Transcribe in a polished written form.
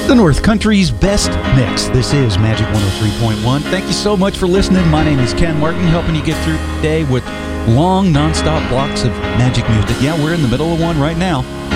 The North Country's best mix. This is Magic 103.1. Thank you so much for listening. My name is Ken Martin, helping you get through the day with long, nonstop blocks of magic music. Yeah, we're in the middle of one right now.